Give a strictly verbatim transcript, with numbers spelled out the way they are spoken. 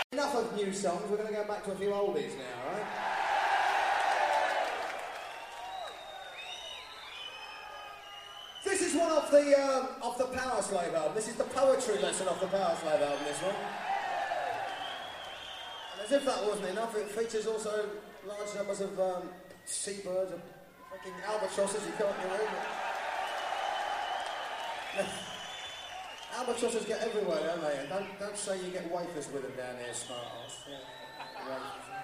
Enough of new songs, we're going to go back to a few oldies now, right? This is one of the um, of the Power Slave album. This is the poetry lesson of the Power Slave album, this one. And as if that wasn't enough, it features also large numbers of um, seabirds, of fucking albatrosses, you can't get over. Albatrosses get everywhere, don't they? And don't, don't say you get wafers with them down here, smart ass. Yeah.